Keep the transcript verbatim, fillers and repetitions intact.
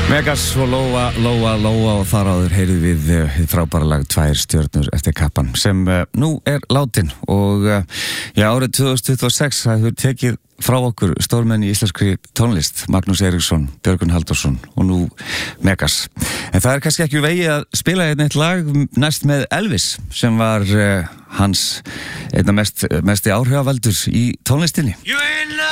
Megas og Lóa, Lóa, Lóa og þar áður heyrðum við uh, frábæra lag Tvær stjörnur eftir Kappan sem uh, nú er látin og uh, já, árið tvö þúsund tuttugu og sex hefur tekið frá okkur stórmenn í íslenskri tónlist, Magnús Eiríksson, Björgvin Halldórsson og nú Megas. En það er kannski ekki vegi að spila einn eitt lag næst með Elvis sem var uh, hans einna mest, mesti áhrifavaldur í tónlistinni.